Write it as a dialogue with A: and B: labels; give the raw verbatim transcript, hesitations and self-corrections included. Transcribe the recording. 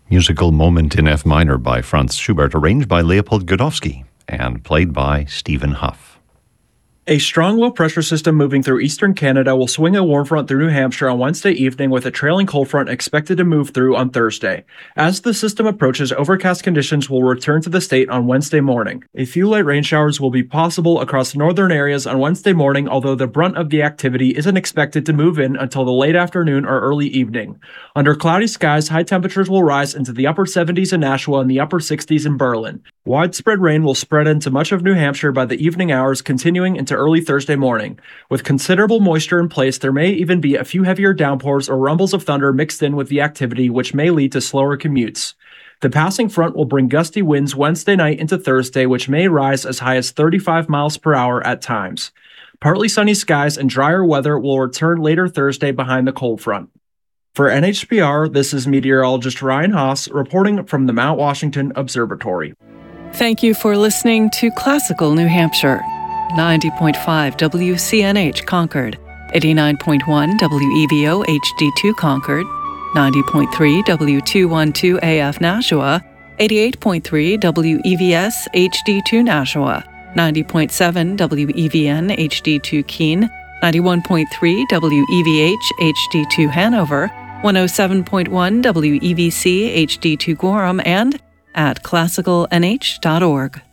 A: Musical Moment in F minor by Franz Schubert, arranged by Leopold Godowsky and played by Stephen Huff.
B: A strong low-pressure system moving through eastern Canada will swing a warm front through New Hampshire on Wednesday evening, with a trailing cold front expected to move through on Thursday. As the system approaches, overcast conditions will return to the state on Wednesday morning. A few light rain showers will be possible across northern areas on Wednesday morning, although the brunt of the activity isn't expected to move in until the late afternoon or early evening. Under cloudy skies, high temperatures will rise into the upper seventies in Nashua and the upper sixties in Berlin. Widespread rain will spread into much of New Hampshire by the evening hours, continuing into early Thursday morning. With considerable moisture in place, there may even be a few heavier downpours or rumbles of thunder mixed in with the activity, which may lead to slower commutes. The passing front will bring gusty winds Wednesday night into Thursday, which may rise as high as thirty-five miles per hour at times. Partly sunny skies and drier weather will return later Thursday behind the cold front. For N H P R, this is meteorologist Ryan Haas reporting from the Mount Washington Observatory.
C: Thank you for listening to Classical New Hampshire. ninety point five W C N H Concord, eighty-nine point one W E V O H D two Concord, ninety point three W two twelve A F Nashua, eighty-eight point three W E V S H D two Nashua, ninety point seven W E V N H D two Keene, ninety-one point three W E V H H D two Hanover, one oh seven point one W E V C H D two Gorham, and at classical N H dot org.